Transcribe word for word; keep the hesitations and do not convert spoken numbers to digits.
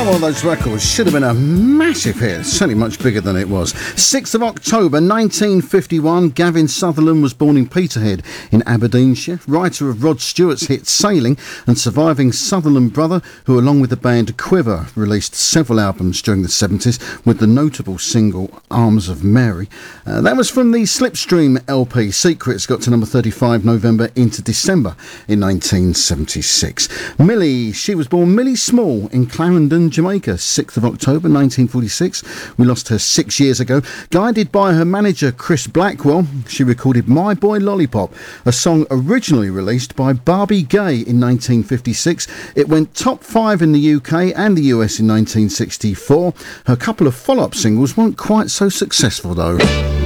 Another one of those records should have been a massive hit, certainly much bigger than it was. sixth of October nineteen fifty-one, Gavin Sutherland was born in Peterhead in Aberdeenshire, writer of Rod Stewart's hit Sailing and surviving Sutherland brother who, along with the band Quiver, released several albums during the seventies with the notable single Arms of Mary. Uh, that was from the Slipstream L P. Secrets got to number thirty-five November into December in nineteen seventy-six. Millie, she was born Millie Small in Clarendon, Jamaica, sixth of October nineteen forty-six. We lost her six years ago. Guided by her manager Chris Blackwell, she recorded My Boy Lollipop, a song originally released by Barbie Gay in nineteen fifty-six. It went top five in the U K and the U S in nineteen sixty-four. Her couple of follow-up singles weren't quite so successful though.